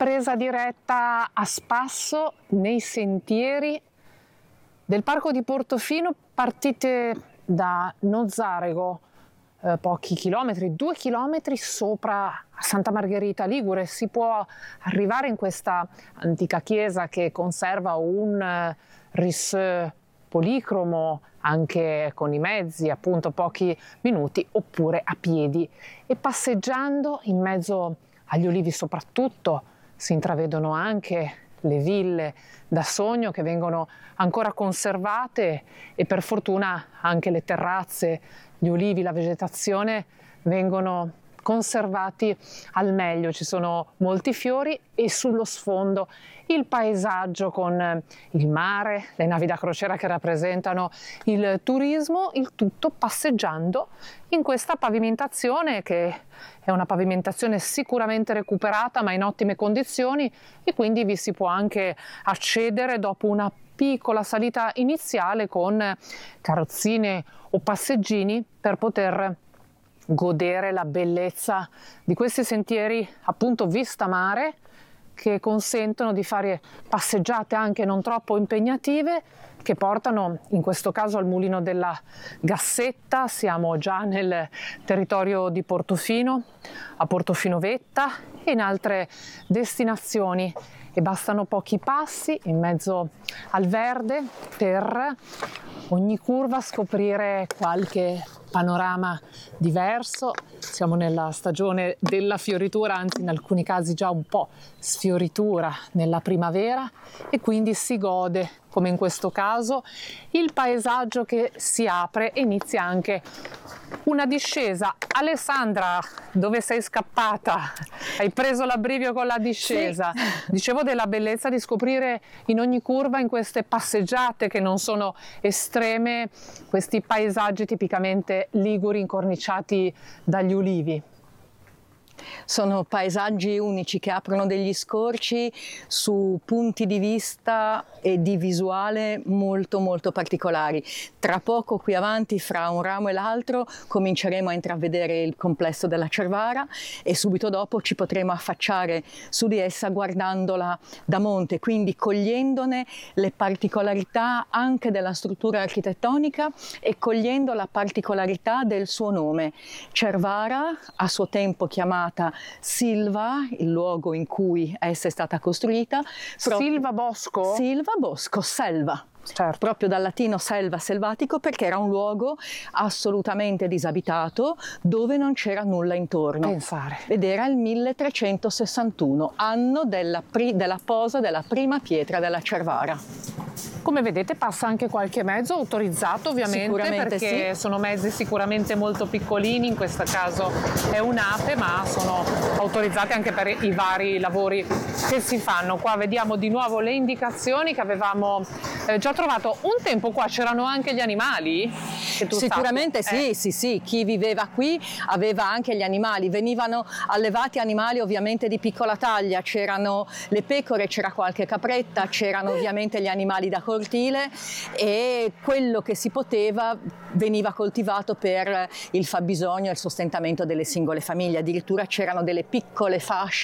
presa diretta a spasso nei sentieri del parco di Portofino. Partite da Nozzarego, pochi chilometri, 2 chilometri sopra a Santa Margherita Ligure. Si può arrivare in questa antica chiesa che conserva un rissò policromo, anche con i mezzi, appunto pochi minuti, oppure a piedi, e passeggiando in mezzo agli ulivi soprattutto si intravedono anche le ville da sogno che vengono ancora conservate, e per fortuna anche le terrazze, gli ulivi, la vegetazione vengono conservati al meglio. Ci sono molti fiori e sullo sfondo il paesaggio con il mare, le navi da crociera che rappresentano il turismo, il tutto passeggiando in questa pavimentazione, che è una pavimentazione sicuramente recuperata ma in ottime condizioni, e quindi vi si può anche accedere dopo una piccola salita iniziale con carrozzine o passeggini per poter godere la bellezza di questi sentieri, appunto vista mare, che consentono di fare passeggiate anche non troppo impegnative, che portano in questo caso al mulino della Gassetta. Siamo già nel territorio di Portofino, a Portofino Vetta e in altre destinazioni, e bastano pochi passi in mezzo al verde per ogni curva scoprire qualche panorama diverso. Siamo nella stagione della fioritura, anzi in alcuni casi già un po' sfioritura nella primavera, e quindi si gode, come in questo caso, il paesaggio che si apre e inizia anche una discesa. Alessandra, dove sei scappata? Hai preso l'abbrivio con la discesa. Sì. Dicevo della bellezza di scoprire in ogni curva, in queste passeggiate che non sono estreme, questi paesaggi tipicamente liguri incorniciati dagli ulivi. Sono paesaggi unici che aprono degli scorci su punti di vista e di visuale molto molto particolari. Tra poco qui avanti, fra un ramo e l'altro, cominceremo a intravedere il complesso della Cervara, e subito dopo ci potremo affacciare su di essa guardandola da monte, quindi cogliendone le particolarità anche della struttura architettonica e cogliendo la particolarità del suo nome. Cervara, a suo tempo chiamata Silva, il luogo in cui essa è stata costruita. Silva Bosco? Silva Bosco, selva. Certo. Proprio dal latino selva, selvatico, perché era un luogo assolutamente disabitato dove non c'era nulla intorno. Pensare. Ed era il 1361, anno della posa della prima pietra della Cervara. Come vedete passa anche qualche mezzo autorizzato, ovviamente, perché sì, sono mezzi sicuramente molto piccolini, in questo caso è un'ape, ma sono autorizzati anche per i vari lavori che si fanno. Qua vediamo di nuovo le indicazioni che avevamo già trovato. Un tempo qua c'erano anche gli animali? Che tu sicuramente sappia. Sì, chi viveva qui aveva anche gli animali, venivano allevati animali ovviamente di piccola taglia, c'erano le pecore, c'era qualche capretta, c'erano ovviamente gli animali da cortile, e quello che si poteva veniva coltivato per il fabbisogno e il sostentamento delle singole famiglie. Addirittura c'erano delle piccole fasce